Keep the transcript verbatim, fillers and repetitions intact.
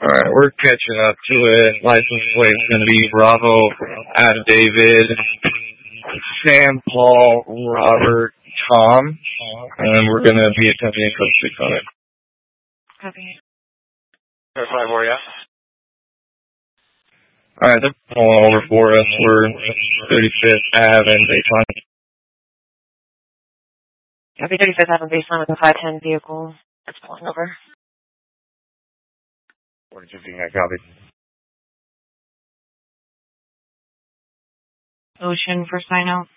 Alright, we're catching up to it. License plate is going to be Bravo, Adam David, Sam, Paul, Robert, Tom, and we're going to be attempting code six on it. Copy. Five more, yeah. Alright, they're pulling over for us. We're thirty-fifth Ave and Baseline. Copy. thirty-fifth Ave and Baseline with a five ten vehicle. It's pulling over. What did you think I copied? Ocean for sign out.